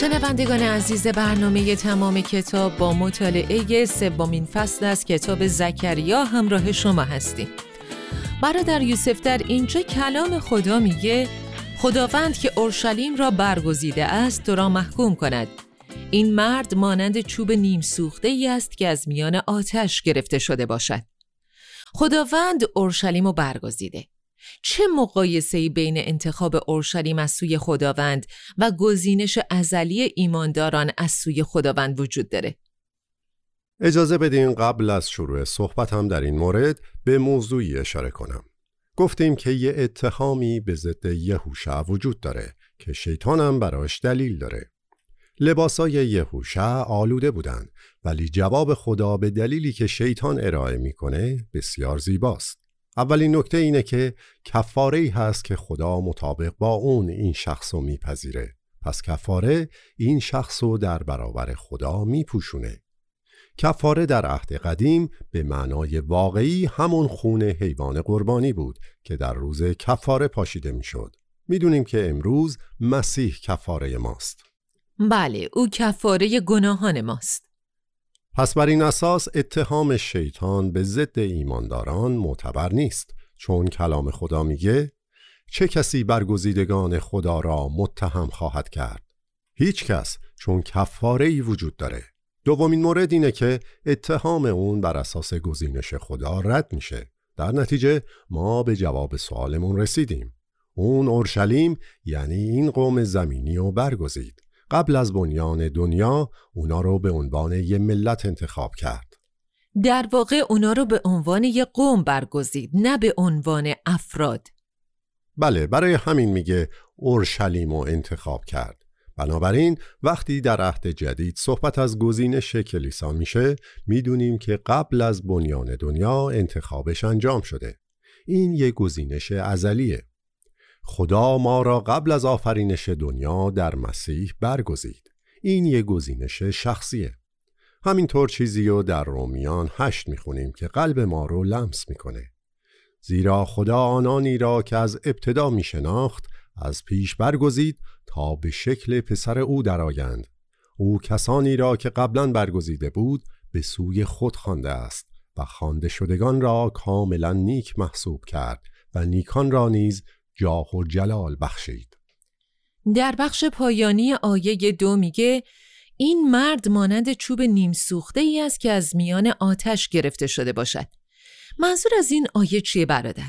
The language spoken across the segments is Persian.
شنوندگان عزیز، برنامه تمام کتاب با مطالعه سومین فصل از کتاب زکریا همراه شما هستیم. برادر یوسف در اینجا کلام خدا میگه خداوند که اورشلیم را برگزیده است تو را محکوم کند. این مرد مانند چوب نیم سوخته ای است که از میان آتش گرفته شده باشد. خداوند اورشلیم را برگزیده. چه مقایسه‌ای بین انتخاب اورشلیم از سوی خداوند و گزینش ازلی ایمانداران از سوی خداوند وجود داره؟ اجازه بدین قبل از شروع صحبتم در این مورد به موضوعی اشاره کنم. گفتیم که یه اتهامی به ضد یهوشع وجود داره که شیطانم براش دلیل داره. لباسای یهوشع آلوده بودن، ولی جواب خدا به دلیلی که شیطان ارائه میکنه بسیار زیباست. اولین نکته اینه که کفاره‌ای هست که خدا مطابق با اون این شخصو میپذیره. پس کفاره این شخصو در برابر خدا میپوشونه. کفاره در عهد قدیم به معنای واقعی همون خون حیوان قربانی بود که در روز کفاره پاشیده میشد. میدونیم که امروز مسیح کفاره ماست. بله، او کفاره گناهان ماست. پس بر این اساس اتهام شیطان به ضد ایمانداران معتبر نیست، چون کلام خدا میگه چه کسی برگزیدگان خدا را متهم خواهد کرد؟ هیچ کس، چون کفاره‌ای وجود داره. دومین مورد اینه که اتهام اون بر اساس گزینش خدا رد میشه. در نتیجه ما به جواب سوالمون رسیدیم. اون اورشلیم یعنی این قوم زمینی رو برگزید. قبل از بنیان دنیا اونا رو به عنوان یه ملت انتخاب کرد. در واقع اونا رو به عنوان یه قوم برگزید، نه به عنوان افراد. بله، برای همین میگه اورشلیم رو انتخاب کرد. بنابراین وقتی در عهد جدید صحبت از گزینش کلیسا میشه، میدونیم که قبل از بنیان دنیا انتخابش انجام شده. این یه گزینش ازلیه. خدا ما را قبل از آفرینش دنیا در مسیح برگزید. این یه گزینش شخصیه. همینطور چیزی رو در رومیان 8 میخونیم که قلب ما رو لمس میکنه. زیرا خدا آنانی را که از ابتدا میشناخت از پیش برگزید تا به شکل پسر او درآیند. او کسانی را که قبلا برگزیده بود به سوی خود خوانده است و خوانده شدگان را کاملا نیک محسوب کرد و نیکان را نیز جاه و جلال بخشید. در بخش پایانی آیه 2 میگه این مرد مانند چوب نیم سوخته ای است که از میان آتش گرفته شده باشد. منظور از این آیه چیه برادر؟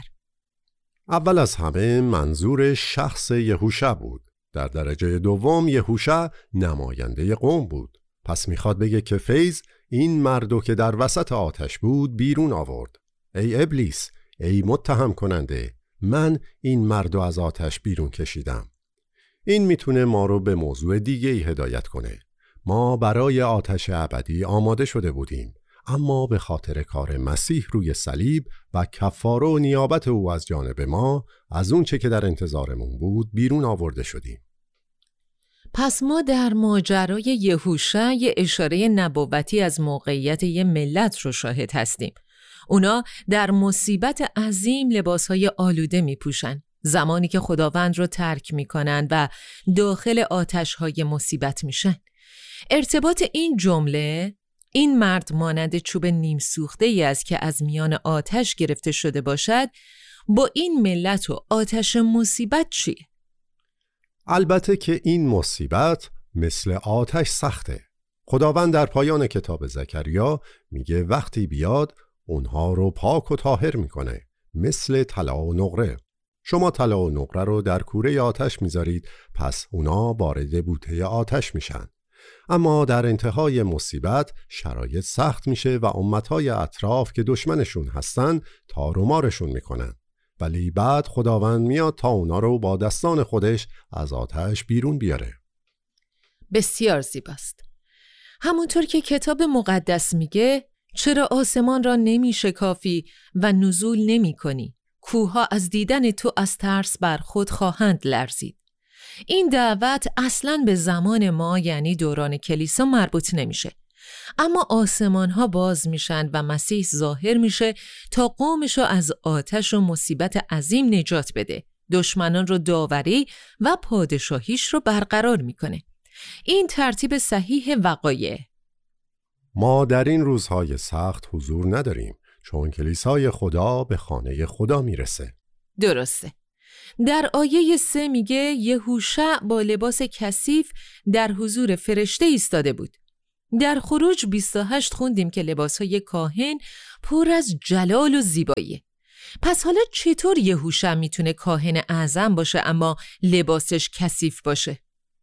اول از همه منظور شخص یهوشع بود. در درجه دوم یهوشع نماینده قوم بود. پس میخواد بگه که فیض این مردو که در وسط آتش بود بیرون آورد. ای ابلیس، ای متهم کننده، من این مردو از آتش بیرون کشیدم. این میتونه ما رو به موضوع دیگه‌ای هدایت کنه. ما برای آتش ابدی آماده شده بودیم، اما به خاطر کار مسیح روی صلیب و کفاره و نیابت او از جانب ما از اون چه که در انتظارمون بود بیرون آورده شدیم. پس ما در ماجرای یهوشع یه اشاره نبوتی از موقعیت یه ملت رو شاهد هستیم. اونا در مصیبت عظیم لباسهای آلوده می پوشن، زمانی که خداوند رو ترک می کنن و داخل آتشهای مصیبت میشن. ارتباط این جمله، این مرد مانند چوب نیم سوخته ای است که از میان آتش گرفته شده باشد، با این ملت و آتش مصیبت چیه؟ البته که این مصیبت مثل آتش سخته. خداوند در پایان کتاب زکریا میگه وقتی بیاد اونها رو پاک و طاهر میکنه، مثل طلا و نقره. شما طلا و نقره رو در کوره آتش میذارید، پس اونا وارد بوته آتش میشن. اما در انتهای مصیبت شرایط سخت میشه و امتهای اطراف که دشمنشون هستن تار و مارشون میکنن. ولی بعد خداوند میاد تا اونا رو با دستان خودش از آتش بیرون بیاره. بسیار زیباست. همونطور که کتاب مقدس میگه چرا آسمان را نمی شکافی و نزول نمی کنی؟ کوه‌ها از دیدن تو از ترس بر خود خواهند لرزید. این دعوت اصلاً به زمان ما یعنی دوران کلیسا مربوط نمیشه. اما آسمان ها باز میشن و مسیح ظاهر میشه تا قومشو از آتش و مصیبت عظیم نجات بده. دشمنان رو داوری و پادشاهیش رو برقرار میکنه. این ترتیب صحیح وقایع. ما در این روزهای سخت حضور نداریم، چون کلیسای خدا به خانه خدا میرسه. درسته. در آیه 3 میگه یهوشع با لباس کثیف در حضور فرشته ایستاده بود. در خروج 28 خوندیم که لباسهای کاهن پر از جلال و زیباییه. پس حالا چطور یهوشع میتونه کاهن اعظم باشه اما لباسش کثیف باشه؟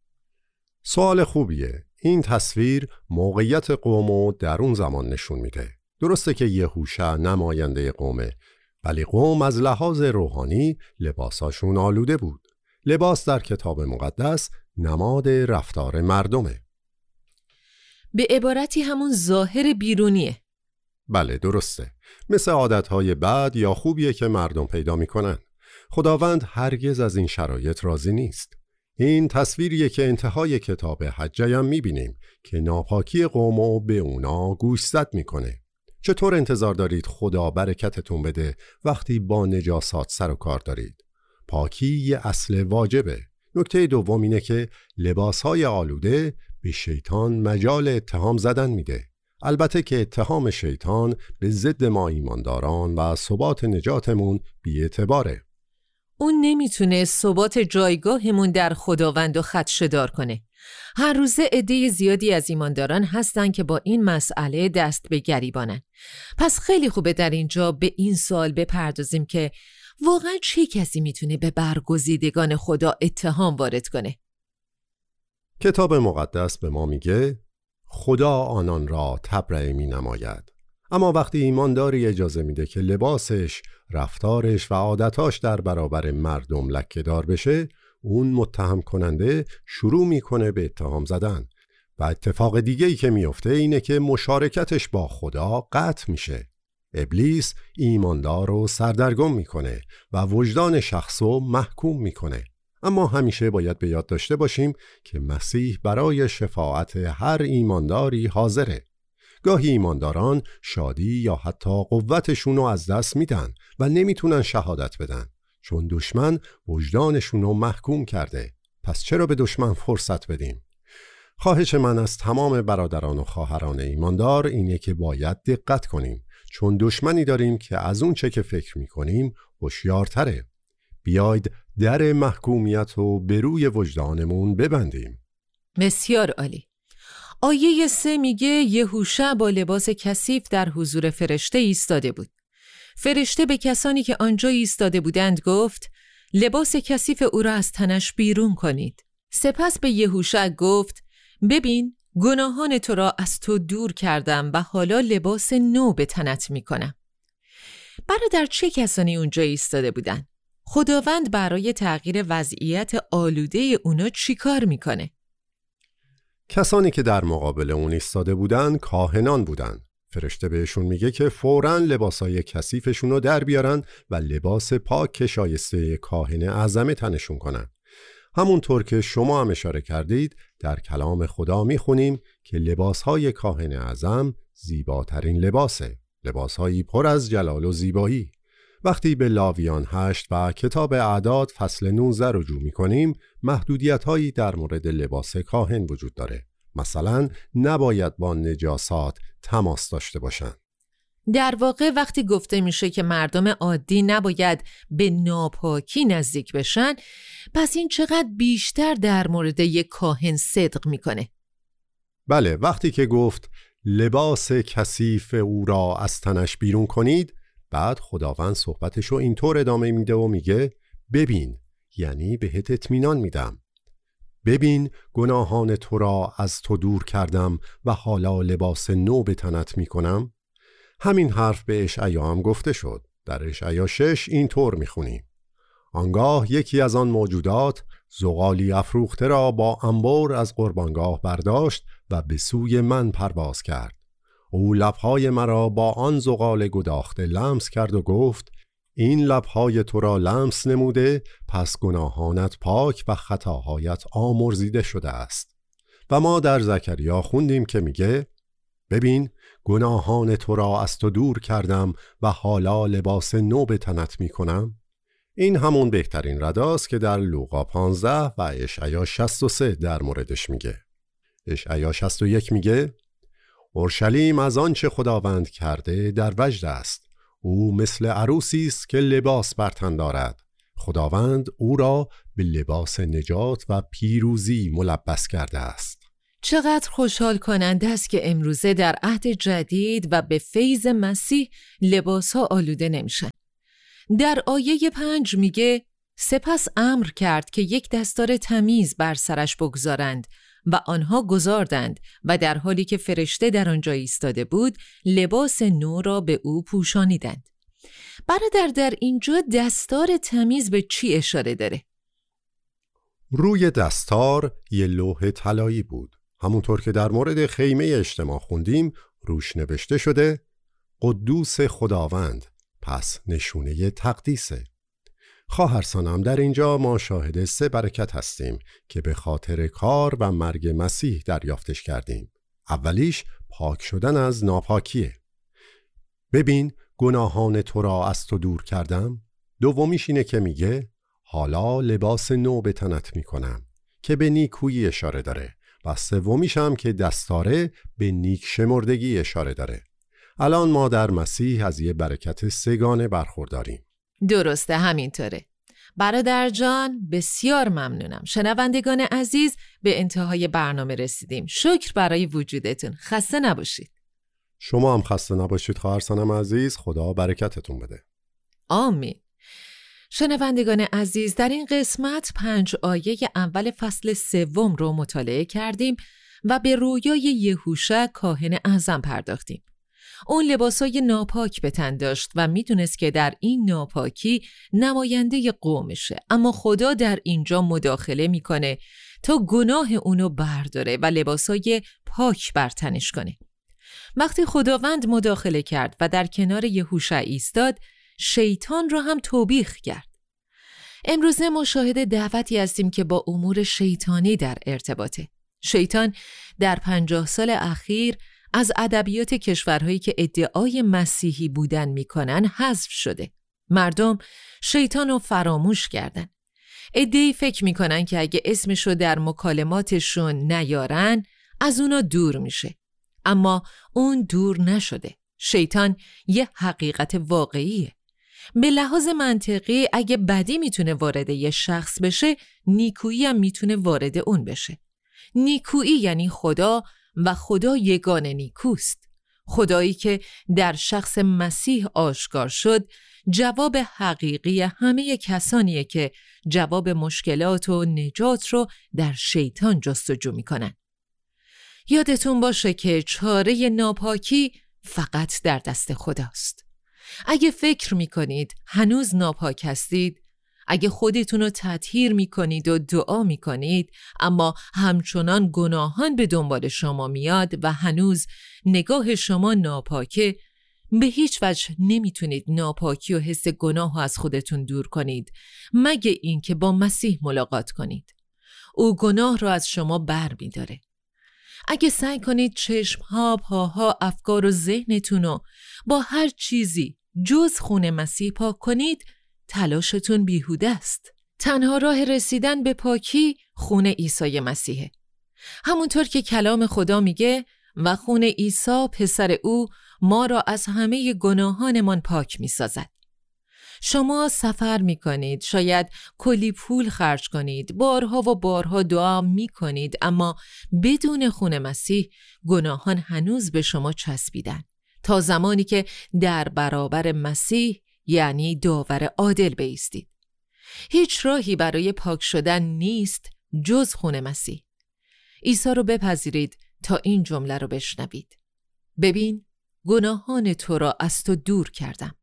سوال خوبیه. این تصویر موقعیت قوم در اون زمان نشون میده. درسته که یهوشع نماینده قومه، ولی قوم از لحاظ روحانی لباساشون آلوده بود. لباس در کتاب مقدس نماد رفتار مردمه. به عبارتی همون ظاهر بیرونیه. بله درسته. مثل عادتهای بد یا خوبیه که مردم پیدا میکنن. خداوند هرگز از این شرایط راضی نیست. این تصویریه که انتهای کتاب حجه هم میبینیم که ناپاکی قومو به اونا گوشزد میکنه. چطور انتظار دارید خدا برکتتون بده وقتی با نجاسات سر و کار دارید؟ پاکی یه اصل واجبه. نکته دوم اینه که لباسهای آلوده به شیطان مجال اتهام زدن میده. البته که اتهام شیطان به ضد ما ایمانداران و ثبات نجاتمون بی‌اعتباره. اون نمیتونه ثبات جایگاهمون در خداوند رو خدشه‌دار کنه. هر روزه عده زیادی از ایمانداران هستن که با این مسئله دست به گریبانن. پس خیلی خوبه در اینجا به این سوال بپردازیم که واقعا چه کسی میتونه به برگزیدگان خدا اتهام وارد کنه؟ کتاب مقدس به ما میگه خدا آنان را تبرئه می نماید. اما وقتی ایمانداری اجازه میده که لباسش، رفتارش و عادتاش در برابر مردم لکه‌دار بشه، اون متهم کننده شروع میکنه به اتهام زدن و اتفاق دیگه‌ای که میفته اینه که مشارکتش با خدا قطع میشه. ابلیس ایماندار رو سردرگم میکنه و وجدان شخصو محکوم میکنه. اما همیشه باید به یاد داشته باشیم که مسیح برای شفاعت هر ایمانداری حاضره. گاهی ایمانداران شادی یا حتی قوتشون رو از دست میدن و نمیتونن شهادت بدن، چون دشمن وجدانشون رو محکوم کرده. پس چرا به دشمن فرصت بدیم؟ خواهش من از تمام برادران و خواهران ایماندار اینه که باید دقت کنیم، چون دشمنی داریم که از اون چه که فکر میکنیم هوشیارتره. بیاید در محکومیت رو به روی وجدانمون ببندیم. بسیار عالی. آیه 3 میگه یهوشع با لباس کثیف در حضور فرشته ایستاده بود. فرشته به کسانی که آنجا ایستاده بودند گفت لباس کثیف او را از تنش بیرون کنید. سپس به یهوشع گفت ببین گناهان تو را از تو دور کردم و حالا لباس نو به تنت میکنم. برادر چه کسانی اونجا ایستاده بودند؟ خداوند برای تغییر وضعیت آلوده اونا چی کار میکنه؟ کسانی که در مقابل اون ایستاده بودن کاهنان بودن. فرشته بهشون میگه که فوراً لباسای کثیفشون رو در بیارن و لباس پاک که شایسته کاهن اعظم تنشون کنن. همونطور که شما هم اشاره کردید در کلام خدا میخونیم که لباسهای کاهن اعظم زیباترین لباسه. لباسهایی پر از جلال و زیبایی. وقتی به لاویان 8 و کتاب اعداد فصل 19 رجوع می‌کنیم، محدودیت‌هایی در مورد لباس کاهن وجود داره. مثلا نباید با نجاسات تماس داشته باشند. در واقع وقتی گفته میشه که مردم عادی نباید به ناپاکی نزدیک بشن، پس این چقدر بیشتر در مورد یک کاهن صدق میکنه. بله، وقتی که گفت لباس کثیف او را از تنش بیرون کنید، بعد خداوند صحبتشو اینطور ادامه میده و میگه ببین، یعنی بهت اطمینان میدم. ببین گناهان تو را از تو دور کردم و حالا لباس نو به تنت میکنم. همین حرف به اشعیا هم گفته شد. در اشعیا 6 اینطور میخونیم: آنگاه یکی از آن موجودات زغالی افروخته را با انبر از قربانگاه برداشت و به سوی من پرواز کرد. او لبهای مرا با آن زغال گداخته لمس کرد و گفت این لبهای تو را لمس نموده، پس گناهانت پاک و خطاهایت آمرزیده شده است. و ما در زکریا خوندیم که میگه ببین گناهان تو را از تو دور کردم و حالا لباس نو به تنت میکنم. این همون بهترین رداست که در لوقا 15 و اشعیا 63 در موردش میگه. اشعیا 61 میگه اورشلیم از آنچه خداوند کرده در وجد است. او مثل عروسی است که لباس بر تن دارد. خداوند او را به لباس نجات و پیروزی ملبس کرده است. چقدر خوشحال کننده است که امروزه در عهد جدید و به فیض مسیح لباس‌ها آلوده نمیشن. در آیه 5 میگه سپس امر کرد که یک دستار تمیز بر سرش بگذارند و آنها گذاردند و در حالی که فرشته در آنجا ایستاده بود لباس نو را به او پوشانیدند. برادر در اینجا دستار تمیز به چی اشاره داره؟ روی دستار یه لوح طلایی بود. همونطور که در مورد خیمه اجتماع خوندیم روش نوشته شده قدوس خداوند، پس نشونه تقدیسه. خواهرسانم در اینجا ما شاهد 3 برکت هستیم که به خاطر کار و مرگ مسیح دریافتش کردیم. اولیش پاک شدن از ناپاکیه. ببین گناهان تو را از تو دور کردم. دومیش اینه که میگه حالا لباس نو به تنت میکنم که به نیکویی اشاره داره و سومیش هم که دستاره به نیک شمردگی اشاره داره. الان ما در مسیح از یه برکت 3 برخورداریم. درسته، همینطوره. برادر جان بسیار ممنونم. شنوندگان عزیز به انتهای برنامه رسیدیم. شکر برای وجودتون. خسته نباشید. شما هم خسته نباشید خواهرسانم عزیز. خدا برکتتون بده. آمین. شنوندگان عزیز در این قسمت 5 آیه اول فصل 3 رو مطالعه کردیم و به رویای یهوشع کاهن اعظم پرداختیم. اون لباسای ناپاک به تن داشت و میدونست که در این ناپاکی نماینده قومشه، اما خدا در اینجا مداخله میکنه تا گناه اونو برداره و لباسای پاک بر تنش کنه. وقتی خداوند مداخله کرد و در کنار یهوشع ایستاد، شیطان رو هم توبیخ کرد. امروزه ما شاهد دعوتی هستیم که با امور شیطانی در ارتباطه. شیطان در 50 سال اخیر از ادبیات کشورهایی که ادعای مسیحی بودن میکنن حذف شده. مردم شیطان رو فراموش کردن. عده‌ای فکر میکنن که اگه اسمشو در مکالماتشون نیارن از اونا دور میشه. اما اون دور نشده. شیطان یه حقیقت واقعیه. به لحاظ منطقی اگه بدی میتونه وارد یه شخص بشه، نیکویی هم میتونه وارد اون بشه. نیکویی یعنی خدا و خدا یگانه نیکوست. خدایی که در شخص مسیح آشکار شد جواب حقیقی همه کسانیه که جواب مشکلات و نجات رو در شیطان جستجو میکنن. یادتون باشه که چاره ناپاکی فقط در دست خداست. اگه فکر میکنید هنوز ناپاک هستید، اگه خودتون رو تطهیر میکنید و دعا میکنید اما همچنان گناهان به دنبال شما میاد و هنوز نگاه شما ناپاکه، به هیچ وجه نمیتونید ناپاکی و حس گناه رو از خودتون دور کنید مگه اینکه با مسیح ملاقات کنید. او گناه رو از شما بر میداره. اگه سعی کنید چشمها، پاها، افکار و ذهنتون رو با هر چیزی جز خون مسیح پاک کنید، تلاشتون بیهوده است. تنها راه رسیدن به پاکی خون عیسی مسیحه. همونطور که کلام خدا میگه و خون عیسی پسر او ما را از همه گناهانمان پاک میسازد. شما سفر میکنید، شاید کلی پول خرج کنید، بارها و بارها دعا میکنید، اما بدون خون مسیح گناهان هنوز به شما چسبیدن تا زمانی که در برابر مسیح یعنی داور عادل بایستید. هیچ راهی برای پاک شدن نیست جز خون مسیح. عیسی رو بپذیرید تا این جمله رو بشنوید: ببین گناهان تو را از تو دور کردم.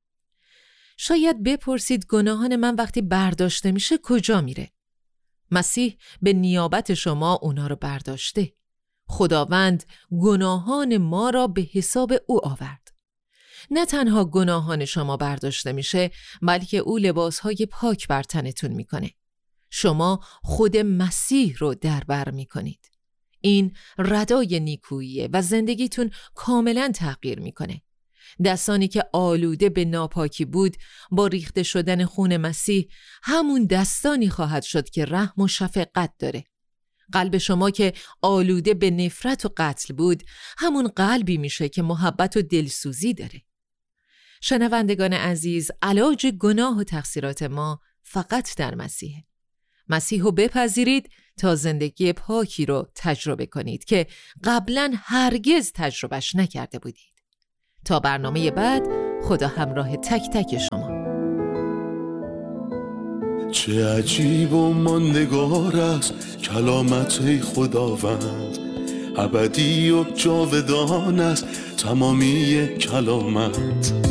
شاید بپرسید گناهان من وقتی برداشته میشه کجا میره؟ مسیح به نیابت شما اونا رو برداشته. خداوند گناهان ما را به حساب او آورد. نه تنها گناهان شما برداشته میشه، بلکه او لباسهای پاک بر تنتون میکنه. شما خود مسیح رو در بر میکنید. این ردای نیکوییه و زندگیتون کاملا تغییر میکنه. دستانی که آلوده به ناپاکی بود با ریخته شدن خون مسیح همون دستانی خواهد شد که رحم و شفقت داره. قلب شما که آلوده به نفرت و قتل بود همون قلبی میشه که محبت و دلسوزی داره. شنوندگان عزیز، علاج گناه و تقصیرات ما فقط در مسیحه. مسیح رو بپذیرید تا زندگی پاکی رو تجربه کنید که قبلا هرگز تجربهش نکرده بودید. تا برنامه بعد، خدا همراه تک تک شما. چه عجیب و ماندگار است کلامت خداوند، ابدی و جاودان است تمامی کلامت.